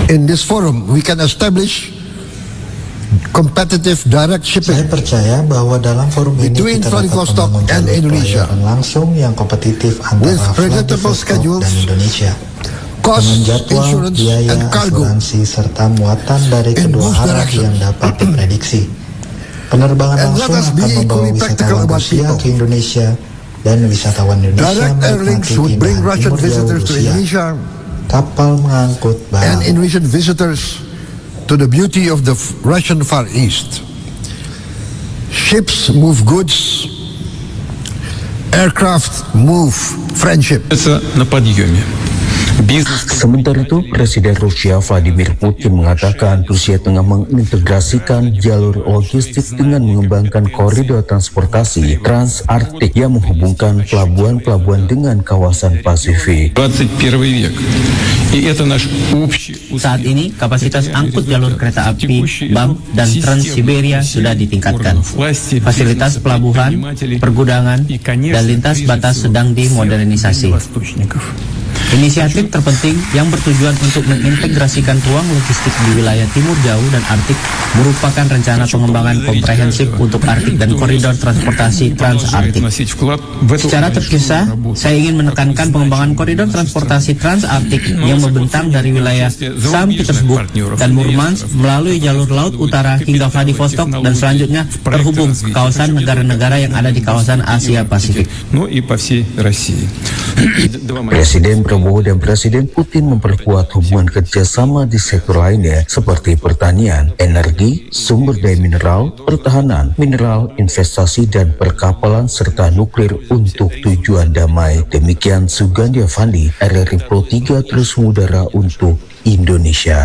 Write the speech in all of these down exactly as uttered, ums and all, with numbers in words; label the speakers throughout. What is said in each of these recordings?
Speaker 1: In this forum, we can establish competitive direct shipping.
Speaker 2: Saya percaya bahwa dalam forum ini
Speaker 1: between
Speaker 2: kita dapat
Speaker 1: Vladivostok
Speaker 2: membangun
Speaker 1: and
Speaker 2: jalur
Speaker 1: Indonesia
Speaker 2: pelayaran langsung yang kompetitif antara
Speaker 1: with predictable
Speaker 2: Vladivostok
Speaker 1: schedules,
Speaker 2: dan Indonesia.
Speaker 1: cost,
Speaker 2: Dengan jadwal,
Speaker 1: insurance,
Speaker 2: biaya,
Speaker 1: and cargo
Speaker 2: asuransi serta muatan dari
Speaker 1: in
Speaker 2: kedua
Speaker 1: both
Speaker 2: arah
Speaker 1: directions.
Speaker 2: yang dapat diprediksi. Penerbangan
Speaker 1: And let
Speaker 2: langsung
Speaker 1: us be
Speaker 2: akan membawa
Speaker 1: equally practical
Speaker 2: wisatawan
Speaker 1: about
Speaker 2: Rusia
Speaker 1: people.
Speaker 2: ke Indonesia dan wisatawan Indonesia
Speaker 1: Direct air links
Speaker 2: menikmati
Speaker 1: would bring
Speaker 2: keindahan
Speaker 1: Russian
Speaker 2: timur jauh
Speaker 1: visitors to
Speaker 2: Rusia.
Speaker 1: Indonesia
Speaker 2: Kapal mengangkut
Speaker 1: and
Speaker 2: barang.
Speaker 1: Indonesian visitors to the beauty of the Russian Far East. Ships move goods, aircraft move friendship.
Speaker 3: Это на подъеме.
Speaker 4: Sementara itu, Presiden Rusia Vladimir Putin mengatakan Rusia tengah mengintegrasikan jalur logistik dengan mengembangkan koridor transportasi Trans-Arktik yang menghubungkan pelabuhan-pelabuhan dengan kawasan Pasifik.
Speaker 3: двадцать первый век. И это наш общий
Speaker 5: Saat ini, kapasitas angkut jalur kereta api B A M dan Trans-Siberia sudah ditingkatkan. Fasilitas pelabuhan, pergudangan, dan lintas batas sedang dimodernisasi. Inisiatif terpenting yang bertujuan untuk mengintegrasikan ruang logistik di wilayah timur jauh dan Arktik merupakan rencana pengembangan komprehensif untuk Arktik dan koridor transportasi Trans-Arktik. Secara terpisah, saya ingin menekankan pengembangan koridor transportasi Trans-Arktik yang membentang dari wilayah Sankt Petersburg dan Murmansk melalui jalur laut utara hingga Vladivostok dan selanjutnya terhubung ke kawasan negara-negara yang ada di kawasan Asia Pasifik.
Speaker 4: Presiden Prabowo dan Presiden Putin memperkuat hubungan kerjasama di sektor lainnya seperti pertanian, energi, sumber daya mineral, pertahanan, mineral, investasi dan perkapalan serta nuklir untuk tujuan damai. Demikian Sugandi Avandi, R R I Pro tiga terus mengudara untuk Indonesia.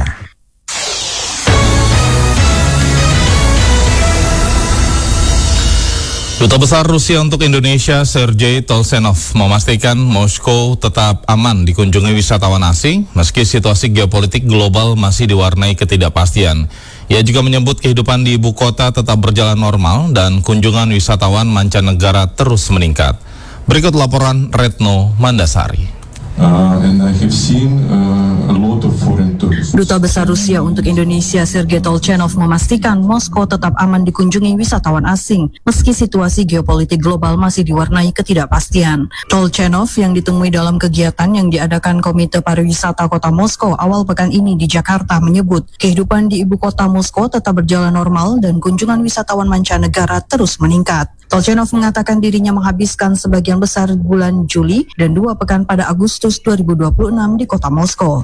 Speaker 6: Duta Besar Rusia untuk Indonesia Sergei Tolsenov memastikan Moskow tetap aman dikunjungi wisatawan asing meski situasi geopolitik global masih diwarnai ketidakpastian. Ia juga menyebut kehidupan di ibu kota tetap berjalan normal dan kunjungan wisatawan mancanegara terus meningkat. Berikut laporan Retno Mandasari.
Speaker 7: Uh, and I have seen uh, a lot of foreign tourists.
Speaker 8: Duta Besar Rusia untuk Indonesia Sergei Tolchenov memastikan Moskow tetap aman dikunjungi wisatawan asing meski situasi geopolitik global masih diwarnai ketidakpastian. Tolchenov yang ditemui dalam kegiatan yang diadakan Komite Pariwisata Kota Moskow awal pekan ini di Jakarta menyebut kehidupan di ibu kota Moskow tetap berjalan normal dan kunjungan wisatawan mancanegara terus meningkat. Tolchenov mengatakan dirinya menghabiskan sebagian besar bulan Juli dan dua pekan pada Agustus dua ribu dua puluh enam di kota Moskow.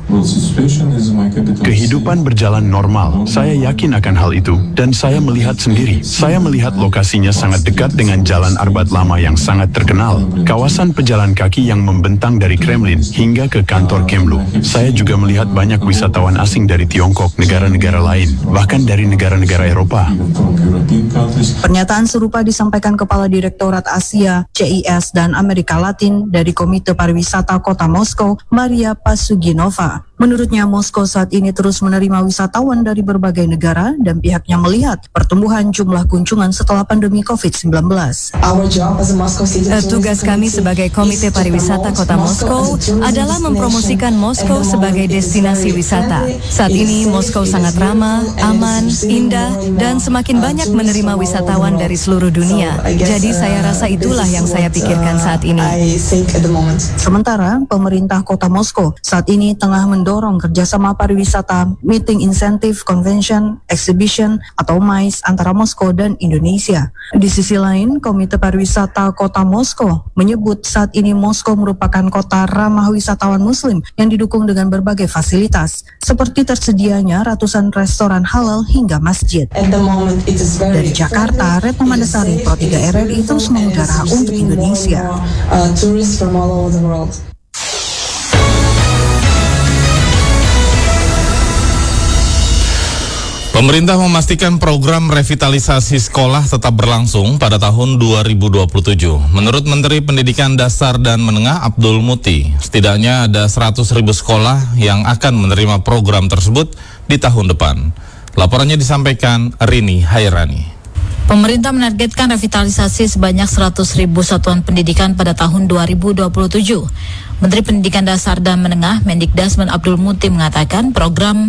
Speaker 9: Kehidupan berjalan normal, saya yakin akan hal itu, dan saya melihat sendiri. Saya melihat lokasinya sangat dekat dengan Jalan Arbat Lama yang sangat terkenal, kawasan pejalan kaki yang membentang dari Kremlin hingga ke kantor Kemlu. Saya juga melihat banyak wisatawan asing dari Tiongkok, negara-negara lain, bahkan dari negara-negara Eropa.
Speaker 8: Pernyataan serupa disampaikan Kepala Direktorat Asia, C I S dan Amerika Latin dari Komite Pariwisata Kota Moskow, Maria Pasuginova. Menurutnya, Moskow saat ini terus menerima wisatawan dari berbagai negara dan pihaknya melihat pertumbuhan jumlah kunjungan setelah pandemi covid sembilan belas.
Speaker 10: Tugas kami sebagai Komite Pariwisata Kota Moskow adalah mempromosikan Moskow sebagai destinasi wisata. Saat ini Moskow sangat ramah, aman, indah, dan semakin banyak menerima wisatawan dari seluruh dunia. Jadi saya rasa itulah yang saya pikirkan saat ini.
Speaker 8: Sementara pemerintah Kota Moskow saat ini tengah mendorong kerjasama pariwisata, meeting incentive, convention, exhibition atau M I C E antara Moskow dan Indonesia. Di sisi lain, Komite Pariwisata Kota Moskow menyebut saat ini Moskow merupakan kota ramah wisatawan Muslim yang didukung dengan berbagai fasilitas, seperti tersedianya ratusan restoran halal hingga masjid. Dari Jakarta, Retno Mandasari, Pro tiga R R I terus mengudara untuk Indonesia.
Speaker 6: Pemerintah memastikan program revitalisasi sekolah tetap berlangsung pada tahun dua ribu dua puluh tujuh. Menurut Menteri Pendidikan Dasar dan Menengah Abdul Muti, setidaknya ada seratus ribu sekolah yang akan menerima program tersebut di tahun depan. Laporannya disampaikan Rini Hairani.
Speaker 11: Pemerintah menargetkan revitalisasi sebanyak seratus ribu satuan pendidikan pada tahun dua ribu dua puluh tujuh. Menteri Pendidikan Dasar dan Menengah Mendikdasmen Abdul Muti mengatakan program